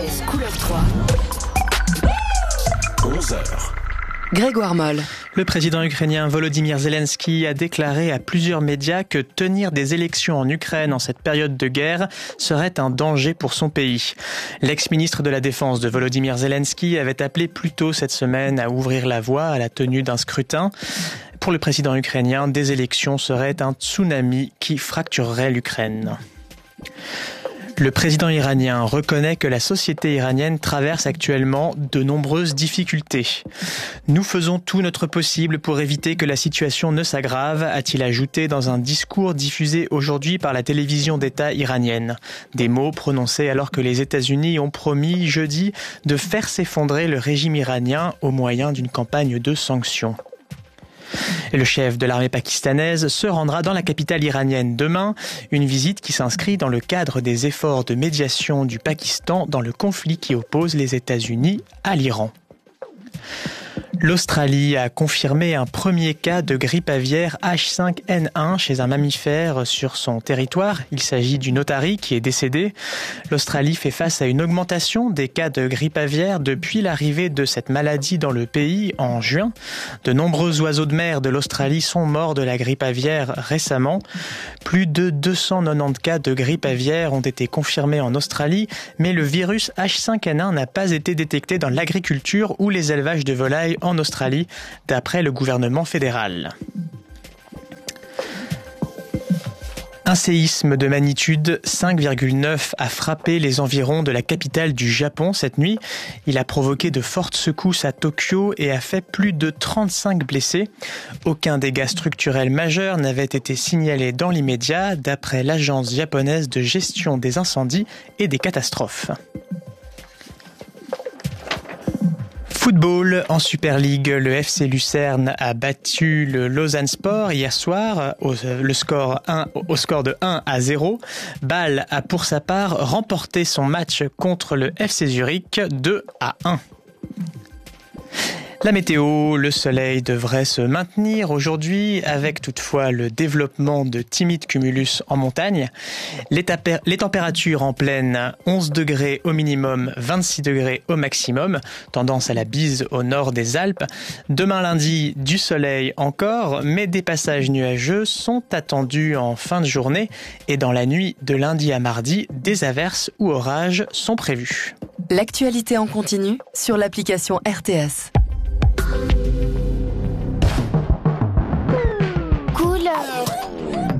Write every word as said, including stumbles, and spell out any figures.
Couleur trois. onze heures. Grégoire Moll. Le président ukrainien Volodymyr Zelensky a déclaré à plusieurs médias que tenir des élections en Ukraine en cette période de guerre serait un danger pour son pays. L'ex-ministre de la Défense de Volodymyr Zelensky avait appelé plus tôt cette semaine à ouvrir la voie à la tenue d'un scrutin. Pour le président ukrainien, des élections seraient un tsunami qui fracturerait l'Ukraine. Le président iranien reconnaît que la société iranienne traverse actuellement de nombreuses difficultés. Nous faisons tout notre possible pour éviter que la situation ne s'aggrave, a-t-il ajouté dans un discours diffusé aujourd'hui par la télévision d'État iranienne. Des mots prononcés alors que les États-Unis ont promis jeudi de faire s'effondrer le régime iranien au moyen d'une campagne de sanctions. Et le chef de l'armée pakistanaise se rendra dans la capitale iranienne demain, une visite qui s'inscrit dans le cadre des efforts de médiation du Pakistan dans le conflit qui oppose les États-Unis à l'Iran. L'Australie a confirmé un premier cas de grippe aviaire H cinq N un chez un mammifère sur son territoire. Il s'agit d'une otarie qui est décédée. L'Australie fait face à une augmentation des cas de grippe aviaire depuis l'arrivée de cette maladie dans le pays en juin. De nombreux oiseaux de mer de l'Australie sont morts de la grippe aviaire récemment. Plus de deux cent quatre-vingt-dix cas de grippe aviaire ont été confirmés en Australie, mais le virus H cinq N un n'a pas été détecté dans l'agriculture ou les élevages de volailles en Australie, d'après le gouvernement fédéral. Un séisme de magnitude cinq virgule neuf a frappé les environs de la capitale du Japon cette nuit. Il a provoqué de fortes secousses à Tokyo et a fait plus de trente-cinq blessés. Aucun dégât structurel majeur n'avait été signalé dans l'immédiat, d'après l'agence japonaise de gestion des incendies et des catastrophes. Football en Super League, le F C Lucerne a battu le Lausanne Sport hier soir au, le score un, au score de un à zéro. Bâle a pour sa part remporté son match contre le F C Zurich deux à un. La météo, le soleil devrait se maintenir aujourd'hui avec toutefois le développement de timides cumulus en montagne. Les, tapé- les températures en plaine, onze degrés au minimum, vingt-six degrés au maximum, tendance à la bise au nord des Alpes. Demain lundi, du soleil encore, mais des passages nuageux sont attendus en fin de journée et dans la nuit de lundi à mardi, des averses ou orages sont prévus. L'actualité en continu sur l'application R T S.